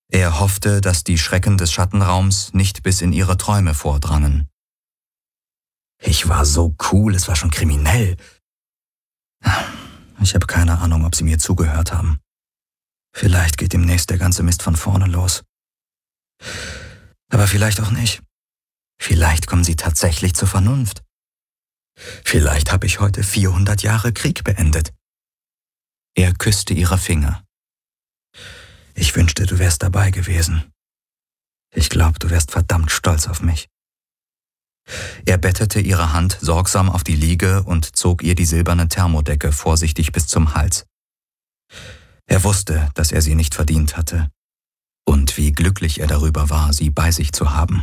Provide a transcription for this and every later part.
Er hoffte, dass die Schrecken des Schattenraums nicht bis in ihre Träume vordrangen. Ich war so cool, es war schon kriminell. Ich habe keine Ahnung, ob sie mir zugehört haben. Vielleicht geht demnächst der ganze Mist von vorne los. Aber vielleicht auch nicht. Vielleicht kommen sie tatsächlich zur Vernunft. Vielleicht habe ich heute 400 Jahre Krieg beendet. Er küsste ihre Finger. Ich wünschte, du wärst dabei gewesen. Ich glaube, du wärst verdammt stolz auf mich. Er bettete ihre Hand sorgsam auf die Liege und zog ihr die silberne Thermodecke vorsichtig bis zum Hals. Er wusste, dass er sie nicht verdient hatte und wie glücklich er darüber war, sie bei sich zu haben.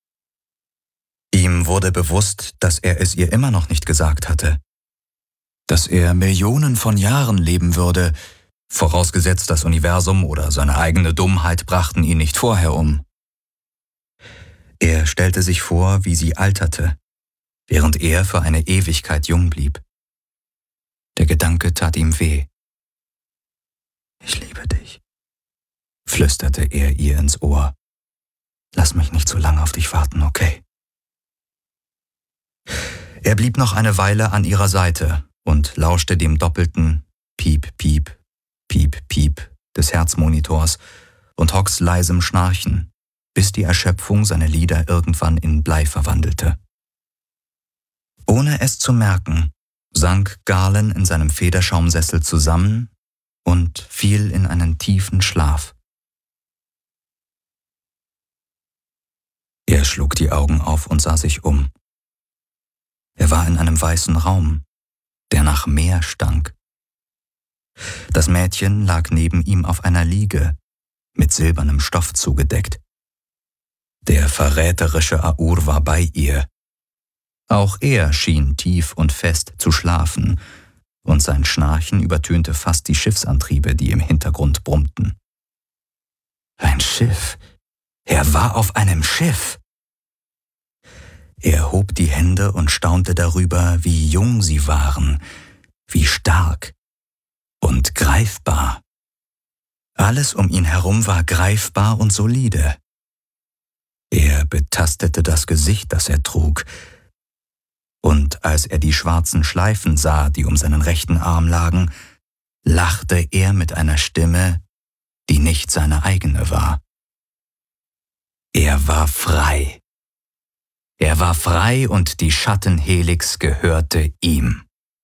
Ihm wurde bewusst, dass er es ihr immer noch nicht gesagt hatte, dass er Millionen von Jahren leben würde, vorausgesetzt das Universum oder seine eigene Dummheit brachten ihn nicht vorher um. Er stellte sich vor, wie sie alterte, während er für eine Ewigkeit jung blieb. Der Gedanke tat ihm weh. Ich liebe dich, flüsterte er ihr ins Ohr. Lass mich nicht so lange auf dich warten, okay? Er blieb noch eine Weile an ihrer Seite und lauschte dem doppelten Piep, Piep, Piep, Piep des Herzmonitors und Hocks leisem Schnarchen, bis die Erschöpfung seine Lider irgendwann in Blei verwandelte. Ohne es zu merken, sank Galen in seinem Federschaumsessel zusammen und fiel in einen tiefen Schlaf. Er schlug die Augen auf und sah sich um. Er war in einem weißen Raum, der nach Meer stank. Das Mädchen lag neben ihm auf einer Liege, mit silbernem Stoff zugedeckt. Der verräterische Aur war bei ihr. Auch er schien tief und fest zu schlafen, und sein Schnarchen übertönte fast die Schiffsantriebe, die im Hintergrund brummten. Ein Schiff. Er war auf einem Schiff. Er hob die Hände und staunte darüber, wie jung sie waren, wie stark und greifbar. Alles um ihn herum war greifbar und solide. Er betastete das Gesicht, das er trug, und als er die schwarzen Schleifen sah, die um seinen rechten Arm lagen, lachte er mit einer Stimme, die nicht seine eigene war. Er war frei. Er war frei und die Schattenhelix gehörte ihm.